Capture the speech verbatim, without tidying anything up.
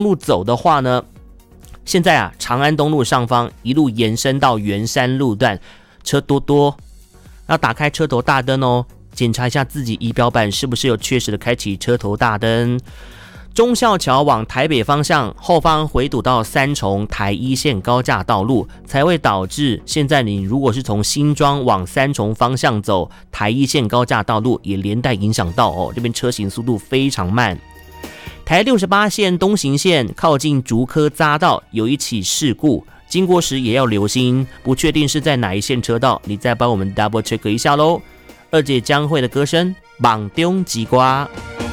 路走的话呢，现在啊，长安东路上方一路延伸到圆山路段，车多多，要打开车头大灯哦，检查一下自己仪表板是不是有确实的开启车头大灯。忠孝桥往台北方向后方回堵到三重台一线高架道路，才会导致现在你如果是从新庄往三重方向走，台一线高架道路也连带影响到哦，这边车行速度非常慢。台六十八线东行线靠近竹科匝道有一起事故，经过时也要留心，不确定是在哪一线车道，你再帮我们 double check 一下咯。二姐将会的歌声，榜中吉瓜。